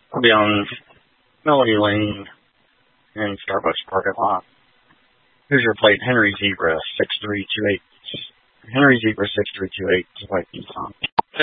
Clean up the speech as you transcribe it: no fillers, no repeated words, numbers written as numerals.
I'll be on Melody Lane in Starbucks parking lot. Here's your plate, Henry Zebra 6328. Henry Zebra 6328 is like Nissan.